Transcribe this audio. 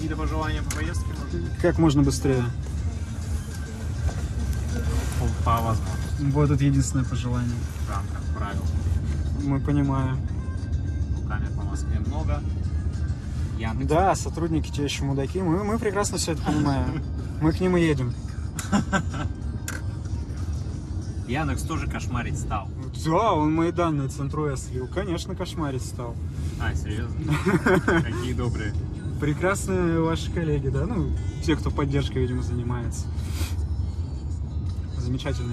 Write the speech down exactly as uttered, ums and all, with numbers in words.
какие-то пожелания по поездке? Как можно быстрее. По, по возможности. Вот это единственное пожелание. В рамках правил. Мы понимаем. Камер по Москве много. Яндекс. Да, сотрудники те еще мудаки. Мы, мы прекрасно все это понимаем. Мы к ним и едем. Яндекс тоже кошмарить стал. Да, он мои данные Центру слил. Конечно, кошмарить стал. А, серьезно? Какие добрые. Прекрасные ваши коллеги, да? Ну, те, кто поддержкой, видимо, занимается. Замечательно.